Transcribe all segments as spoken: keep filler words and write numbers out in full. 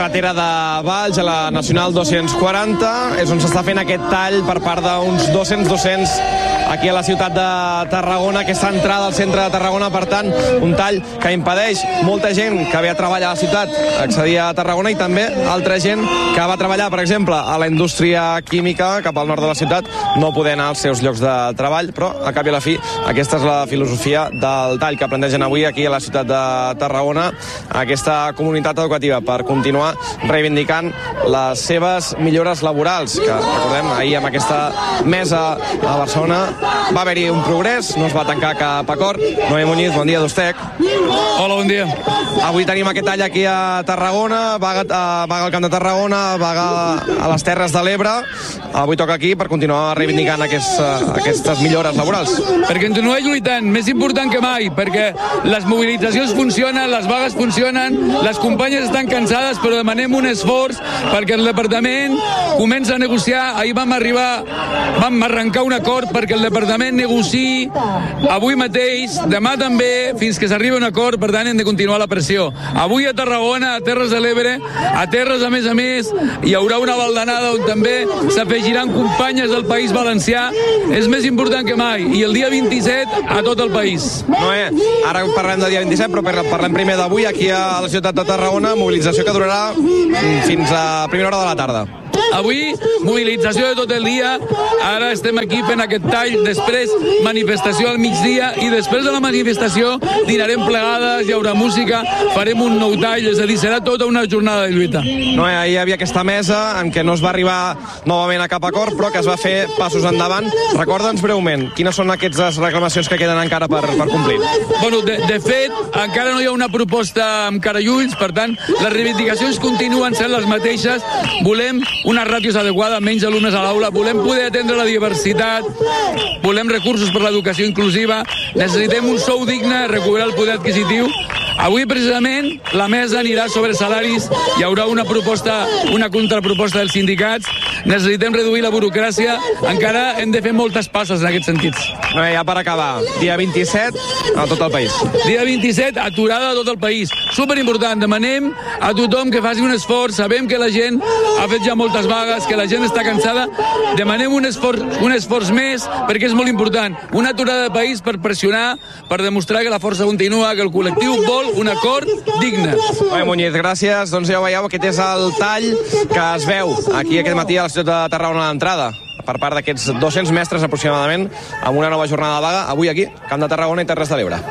carretera de Valls, a la Nacional dos-cents quaranta, és on s'està fent aquest tall per part d'uns dos-cents docents aquí a la ciutat de Tarragona, aquesta entrada al centre de Tarragona. Per tant, un tall que impedeix molta gent que ve a treballar a la ciutat accedir a Tarragona, i també altra gent que va treballar, per exemple, a la indústria química cap al nord de la ciutat, no poder anar als seus llocs de treball. Però, a cap i a la fi, aquesta és la filosofia del tall que plantegen avui aquí a la ciutat de Tarragona, aquesta comunitat educativa, per continuar reivindicant les seves millores laborals, que, recordem, ahir amb aquesta mesa a Barcelona va haver-hi un progrés, no es va tancar cap acord. Noé Muñiz, bon dia d'Ustec. Hola, bon dia. Avui tenim aquest tall aquí a Tarragona, vaga, vaga al Camp de Tarragona, vaga a les Terres de l'Ebre. Avui toca aquí per continuar reivindicant aquests, aquestes millores laborals. Perquè continuem lluitant, més important que mai, perquè les mobilitzacions funcionen, les vagues funcionen, les companyes estan cansades, però demanem un esforç perquè el departament comença a negociar. Ahir vam arribar, vam arrencar un acord perquè el departament negociï avui mateix, demà també, fins que s'arribi a un acord. Per tant, hem de continuar la pressió. Avui a Tarragona, a Terres de l'Ebre, a Terres, a més a més, hi haurà una baldanada on també s'afegiran companyes del País Valencià. És més important que mai. I el dia vint-i-set a tot el país. Noé, ara parlem del dia vint-i-set, però parlem primer d'avui aquí a la ciutat de Tarragona, mobilització que durarà fins a primera hora de la tarda. Avui, mobilització de tot el dia. Ara estem aquí fent aquest tall, després manifestació al migdia, i després de la manifestació dinarem plegades, hi haurà música, farem un nou tall, és a dir, serà tota una jornada de lluita. No, ahir hi havia aquesta mesa en què no es va arribar novament a cap acord, però que es va fer passos endavant. Recorda'ns breument, quines són aquestes reclamacions que queden encara per, per complir? Bueno, de, de fet, encara no hi ha una proposta amb cara i ulls, per tant, les reivindicacions continuen sent les mateixes. Volem unes ràtios adequades, menys alumnes a l'aula, volem poder atendre la diversitat, volem recursos per l'educació inclusiva, necessitem un sou digne, recuperar el poder adquisitiu. Avui, precisament, la mesa anirà sobre salaris, hi haurà una proposta, una contraproposta dels sindicats, necessitem reduir la burocràcia, encara hem de fer moltes passes en aquests sentits. No, ja per acabar, dia vint-i-set a tot el país. Dia vint-i-set, aturada a tot el país. Superimportant, demanem a tothom que faci un esforç, sabem que la gent ha fet ja moltes vagues, que la gent està cansada, demanem un esforç, un esforç més, perquè és molt important. Una aturada de país per pressionar, per demostrar que la força continua, que el col·lectiu vol un acord digne. Noé Muñiz, gràcies. Doncs ja ho veieu, aquest és el tall que es veu aquí aquest matí a la ciutat de Tarragona a l'entrada, per part d'aquests dos-cents mestres aproximadament, amb una nova jornada de vaga, avui aquí, Camp de Tarragona i Terres de l'Ebre.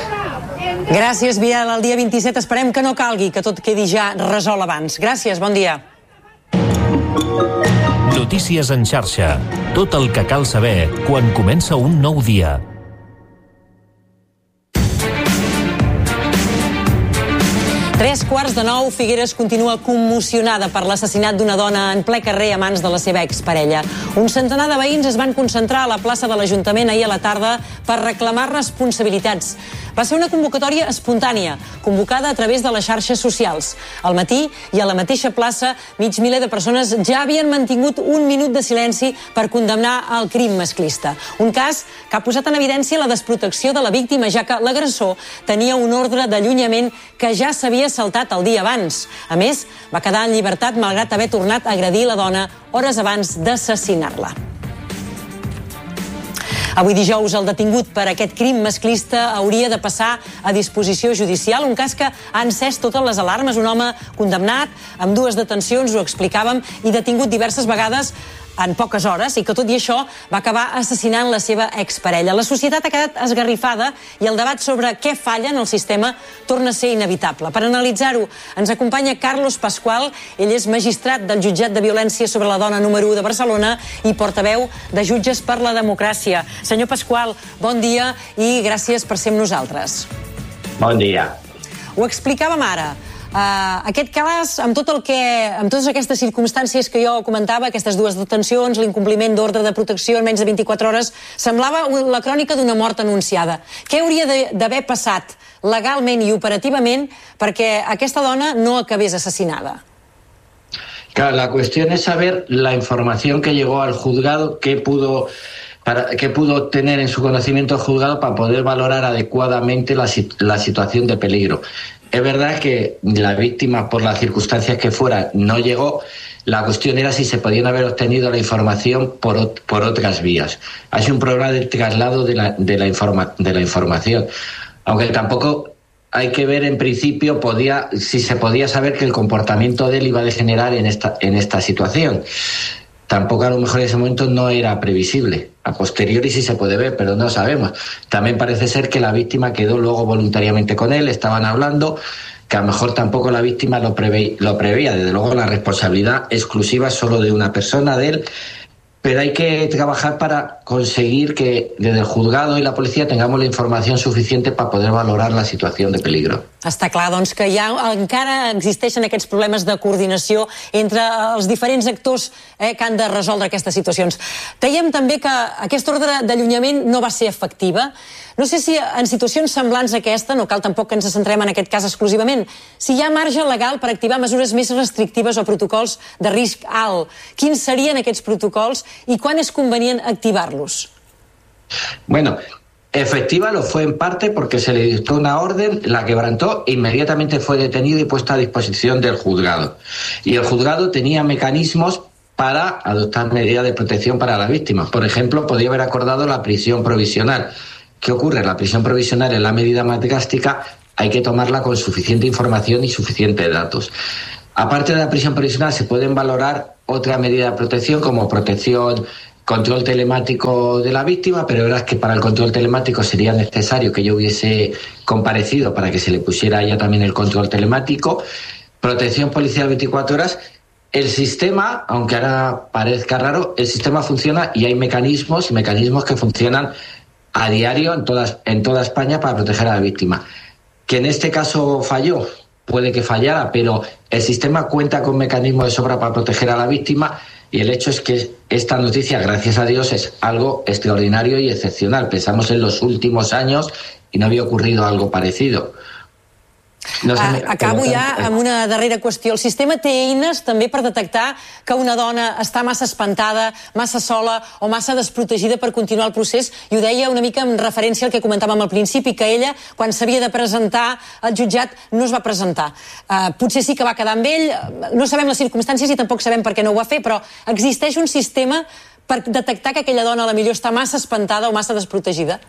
Gràcies, Biel. El dia vint-i-set esperem que no calgui, que tot quedi ja resolt abans. Gràcies, bon dia. Notícies en xarxa. Tot el que cal saber quan comença un nou dia. Tres quarts de nou, Figueres continua commocionada per l'assassinat d'una dona en ple carrer a mans de la seva exparella. Un centenar de veïns es van concentrar a la plaça de l'Ajuntament ahir a la tarda per reclamar responsabilitats. Va ser una convocatòria espontània, convocada a través de les xarxes socials. Al matí i a la mateixa plaça, mig miler de persones ja havien mantingut un minut de silenci per condemnar el crim masclista. Un cas que ha posat en evidència la desprotecció de la víctima, ja que l'agressor tenia un ordre d'allunyament que ja s'havia saltat el dia abans. A més, va quedar en llibertat malgrat haver tornat a agredir la dona hores abans d'assassinar-la. Avui dijous, el detingut per aquest crim masclista hauria de passar a disposició judicial, un cas que ha encès totes les alarmes. Un home condemnat amb dues detencions, ho explicàvem, i detingut diverses vegades en poques hores, i que tot i això va acabar assassinant la seva exparella. La societat ha quedat esgarrifada i el debat sobre què falla en el sistema torna a ser inevitable. Per analitzar-ho ens acompanya Carlos Pascual. Ell és magistrat del Jutjat de Violència sobre la Dona número u de Barcelona i portaveu de Jutges per la Democràcia. Senyor Pascual, bon dia i gràcies per ser amb nosaltres. Bon dia. Ho explicàvem ara. Uh, aquest cas, amb tot el que, amb totes aquestes circumstàncies que jo comentava, aquestes dues detencions, l'incompliment d'ordre de protecció en menys de vint-i-quatre hores, semblava la crònica d'una mort anunciada. Què hauria d'haver passat legalment i operativament perquè aquesta dona no acabés assassinada? Claro, la cuestión es saber la información que llegó al juzgado, qué pudo... Para, que pudo obtener en su conocimiento el juzgado para poder valorar adecuadamente la, la situación de peligro. es verdad que la víctima, por las circunstancias que fuera, no llegó. La cuestión era si se podían haber obtenido la información por, por otras vías. Ha sido un problema del traslado de la, de la, informa, de la información. Aunque tampoco hay que ver, en principio, podía, si se podía saber que el comportamiento de él iba a degenerar en esta, en esta situación. Tampoco a lo mejor en ese momento no era previsible. A posteriori sí se puede ver, pero no sabemos. También parece ser que la víctima quedó luego voluntariamente con él, estaban hablando, que a lo mejor tampoco la víctima lo, prevé, lo preveía. Desde luego la responsabilidad exclusiva es solo de una persona, de él, pero hay que trabajar para conseguir que desde el juzgado y la policía tengamos la información suficiente para poder valorar la situació de peligro. Està clar, doncs, que ja encara existeixen aquests problemes de coordinació entre els diferents actors eh, que han de resoldre aquestes situacions. Dèiem també que aquesta ordre d'allunyament no va ser efectiva. No sé si en situacions semblants a aquesta, no cal tampoc que ens centrem en aquest cas exclusivament, si hi ha marge legal per activar mesures més restrictives o protocols de risc alt. Quins serien aquests protocols i quan és convenient activar-los? Bueno, efectiva lo fue en parte porque se le dictó una orden, la quebrantó e inmediatamente fue detenido y puesto a disposición del juzgado. Y el juzgado tenía mecanismos para adoptar medidas de protección para las víctimas. Por ejemplo, podía haber acordado la prisión provisional. ¿Qué ocurre? La prisión provisional es la medida más drástica, hay que tomarla con suficiente información y suficientes datos. Aparte de la prisión provisional, se pueden valorar otras medidas de protección como protección, control telemático de la víctima, pero verás que para el control telemático sería necesario que yo hubiese comparecido para que se le pusiera ya también el control telemático, protección policial veinticuatro horas. El sistema, aunque ahora parezca raro, el sistema funciona y hay mecanismos y mecanismos que funcionan a diario en toda, en toda España para proteger a la víctima. Que en este caso falló, puede que fallara, pero el sistema cuenta con mecanismos de sobra para proteger a la víctima y el hecho es que esta noticia, gracias a Dios, es algo extraordinario y excepcional. Pensamos en los últimos años y no había ocurrido algo parecido. No sé, uh, acabo ja amb una darrera qüestió. El sistema té eines també per detectar que una dona està massa espantada, massa sola o massa desprotegida per continuar el procés, i ho deia una mica en referència al que comentàvem al principi, que ella, quan s'havia de presentar al jutjat, no es va presentar. Uh, potser sí que va quedar amb ell, no sabem les circumstàncies i tampoc sabem per què no ho va fer, però existeix un sistema per detectar que aquella dona a la millor està massa espantada o massa desprotegida?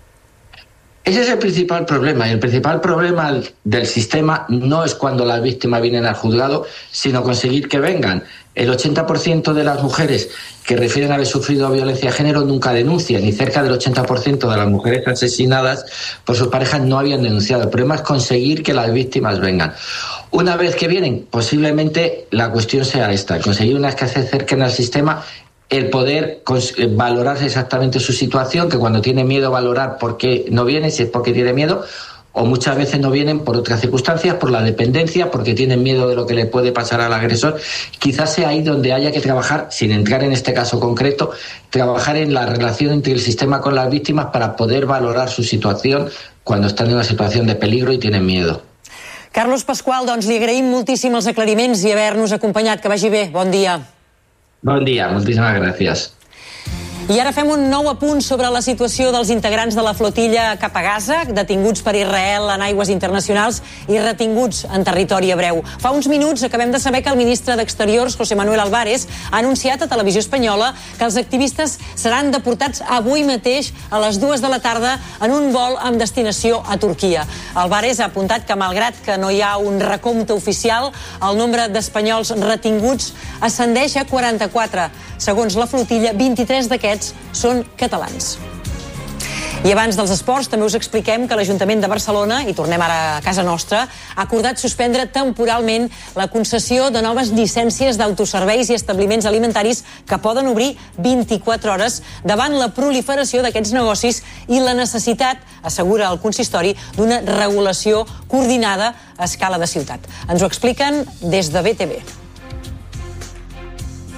Ese es el principal problema, y el principal problema del sistema no es cuando las víctimas vienen al juzgado, sino conseguir que vengan. El ochenta por ciento de las mujeres que refieren haber sufrido violencia de género nunca denuncian, y cerca del ochenta por ciento de las mujeres asesinadas por sus parejas no habían denunciado. El problema es conseguir que las víctimas vengan. Una vez que vienen, posiblemente la cuestión sea esta, conseguir unas que se acerquen al sistema, el poder valorar exactamente su situación, que cuando tiene miedo valorar por qué no viene, si es porque tiene miedo, o muchas veces no vienen por otras circunstancias, por la dependencia, porque tienen miedo de lo que le puede pasar al agresor. Quizás sea ahí donde haya que trabajar, sin entrar en este caso concreto, trabajar en la relación entre el sistema con las víctimas para poder valorar su situación cuando están en una situación de peligro y tienen miedo. Carlos Pascual, doncs li agraïm moltíssim els aclariments i haver-nos acompanyat. Que vagi bé. Bon dia. Bon dia, moltíssimes gràcies. I ara fem un nou apunt sobre la situació dels integrants de la flotilla cap a Gaza, detinguts per Israel en aigües internacionals i retinguts en territori hebreu. Fa uns minuts acabem de saber que el ministre d'Exteriors, José Manuel Álvarez, ha anunciat a Televisió Espanyola que els activistes seran deportats avui mateix a les dues de la tarda en un vol amb destinació a Turquia. Álvarez ha apuntat que, malgrat que no hi ha un recompte oficial, el nombre d'espanyols retinguts ascendeix a quaranta-quatre. Segons la flotilla, vint-i-tres d'aquests són catalans. I abans dels esports també us expliquem que l'Ajuntament de Barcelona, i tornem ara a casa nostra, ha acordat suspendre temporalment la concessió de noves llicències d'autoserveis i establiments alimentaris que poden obrir vint-i-quatre hores davant la proliferació d'aquests negocis i la necessitat, assegura el consistori, d'una regulació coordinada a escala de ciutat. Ens ho expliquen des de B T V.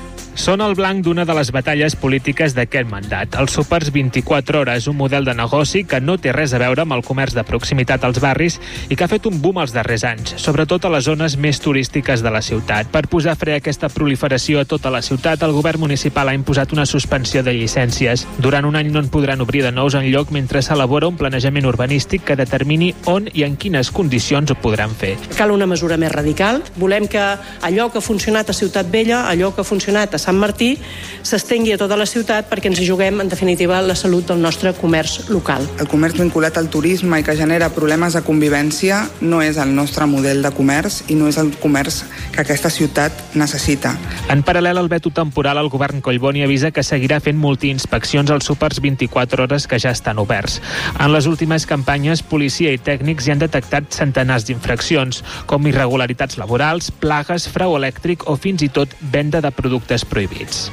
són el blanc d'una de les batalles polítiques d'aquest mandat. Els súpers vint-i-quatre hores, un model de negoci que no té res a veure amb el comerç de proximitat als barris i que ha fet un boom els darrers anys, sobretot a les zones més turístiques de la ciutat. Per posar fre a aquesta proliferació a tota la ciutat, el govern municipal ha imposat una suspensió de llicències. Durant un any no en podran obrir de nous enlloc mentre s'elabora un planejament urbanístic que determini on i en quines condicions ho podran fer. Cal una mesura més radical. Volem que allò que ha funcionat a Ciutat Vella, allò que ha funcionat a Sant Martí, s'estengui a tota la ciutat perquè ens juguem, en definitiva, la salut del nostre comerç local. El comerç vinculat al turisme i que genera problemes de convivència no és el nostre model de comerç i no és el comerç que aquesta ciutat necessita. En paral·lel al veto temporal, el govern Collboni avisa que seguirà fent multiinspeccions als súpers vint-i-quatre hores que ja estan oberts. En les últimes campanyes, policia i tècnics hi han detectat centenars d'infraccions, com irregularitats laborals, plagues, frau elèctric o fins i tot venda de productes prohibits.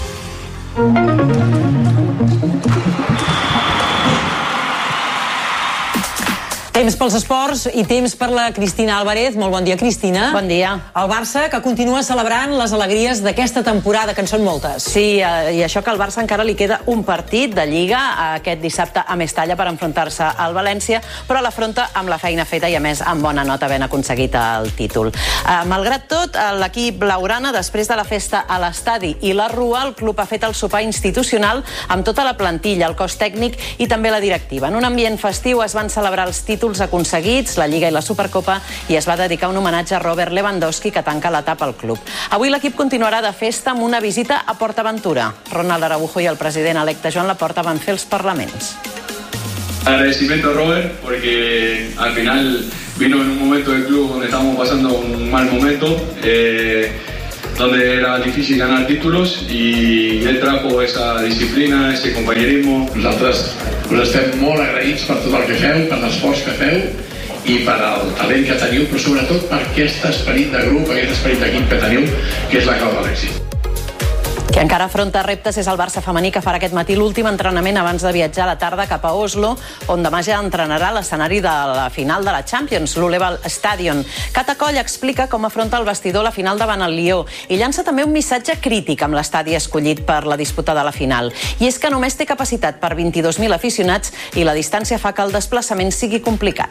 Temps pels esports i temps per la Cristina Álvarez. Molt bon dia, Cristina. Bon dia. El Barça, que continua celebrant les alegries d'aquesta temporada, que en són moltes. Sí, i això que al Barça encara li queda un partit de Lliga aquest dissabte a Mestalla per enfrontar-se al València, però l'afronta amb la feina feta i, a més, amb bona nota havent aconseguit el títol. Eh, malgrat tot, l'equip blaugrana, després de la festa a l'estadi i la Rua, el club ha fet el sopar institucional amb tota la plantilla, el cos tècnic i també la directiva. En un ambient festiu es van celebrar els títols aconseguits, la Lliga i la Supercopa, i es va dedicar un homenatge a Robert Lewandowski, que tanca l'etapa al club. Avui l'equip continuarà de festa amb una visita a PortAventura. Ronald Araujo i el president electe Joan Laporta van fer els parlaments. Agradecimiento a Robert, porque al final vino en un momento del club donde estábamos pasando un mal momento, eh, donde era difícil ganar títulos, y él trajo esa disciplina, ese compañerismo. Nosaltres us estem molt agraïts per tot el que feu, per l'esforç que feu i per el talent que teniu, però sobretot per aquest esperit de grup, aquest esperit d'equip que teniu, que és la clau de l'èxit. Qui encara afronta reptes és el Barça femení, que farà aquest matí l'últim entrenament abans de viatjar a la tarda cap a Oslo, on demà ja entrenarà l'escenari de la final de la Champions, l'Uleval Stadion. Cata Coll explica com afronta el vestidor la final davant el Lió i llança també un missatge crític amb l'estadi escollit per la disputa de la final. I és que només té capacitat per vint-i-dos mil aficionats i la distància fa que el desplaçament sigui complicat.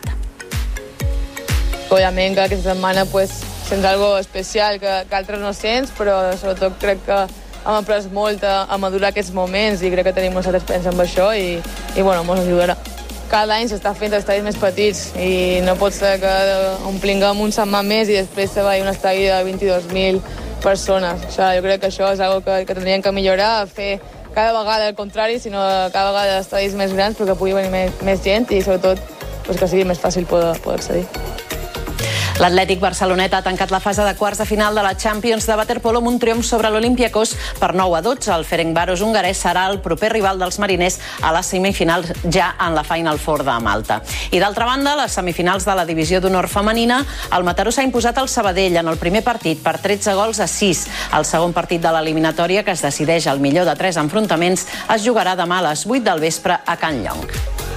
Òbviament que aquesta setmana pues, sents algo especial que, que altres no sents, però sobretot crec que hem après molt a, a madurar aquests moments i crec que tenim molta experiència amb això i, i bueno, ens ajudarà. Cada any s'està fent estadis més petits i no pot ser que omplinguem un setmà més i després se vagi un estadi de vint-i-dos mil persones. O sigui, jo crec que això és una cosa que, que tindríem que millorar, fer cada vegada el contrari, sinó cada vegada estadis més grans perquè pugui venir més, més gent i sobretot pues, que sigui més fàcil poder, poder accedir. L'Atlètic Barcelonet ha tancat la fase de quarts de final de la Champions de waterpolo amb un triomf sobre l'Olympiakos per nou a dotze. El Ferencváros hongarès serà el proper rival dels mariners a les semifinals ja en la Final Four de Malta. I d'altra banda, les semifinals de la divisió d'honor femenina, el Mataró s'ha imposat al Sabadell en el primer partit per tretze gols a sis. El segon partit de l'eliminatòria, que es decideix al millor de tres enfrontaments, es jugarà demà a les vuit del vespre a Can Llong.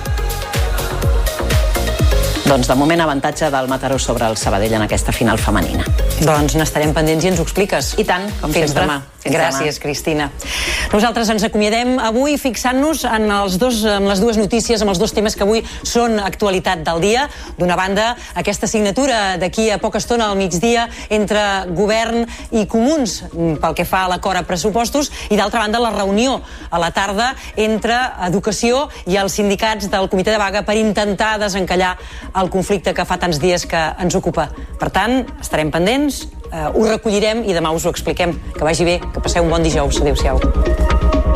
Doncs de moment avantatge del Mataró sobre el Sabadell en aquesta final femenina. Doncs n'estarem pendents i ens ho expliques. I tant, com Fins sempre. demà. Fins Gràcies, demà. Cristina. Nosaltres ens acomiadem avui fixant-nos en, els dos, en les dues notícies, en els dos temes que avui són actualitat del dia. D'una banda, aquesta signatura d'aquí a poca estona al migdia entre govern i comuns pel que fa a l'acord a pressupostos, i d'altra banda la reunió a la tarda entre Educació i els sindicats del comitè de vaga per intentar desencallar el conflicte que fa tants dies que ens ocupa. Per tant, estarem pendents, eh, ho recollirem i demà us ho expliquem. Que vagi bé, que passeu un bon dijous. Adéu-siau.